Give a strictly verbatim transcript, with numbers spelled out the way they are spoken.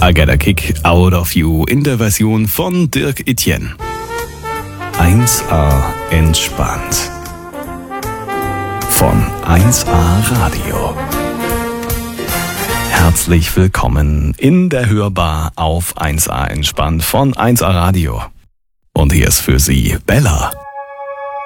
I Get a Kick Out of You in der Version von Dirk Etienne. eins A entspannt. Von eins A Radio. Herzlich willkommen in der Hörbar auf eins A entspannt von eins A Radio. Und hier ist für Sie Bella.